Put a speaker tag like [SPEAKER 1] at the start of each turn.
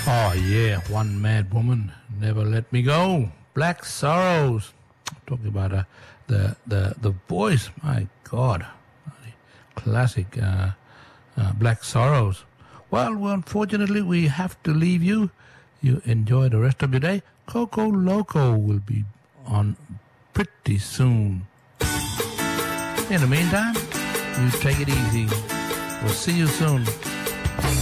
[SPEAKER 1] Oh yeah, One Mad Woman, Never Let Me Go, Black Sorrows. Talking about the voice, my God, classic Black Sorrows. Well, unfortunately, we have to leave you. You enjoy the rest of your day. Coco Loco will be on pretty soon. In the meantime, you take it easy. We'll see you soon.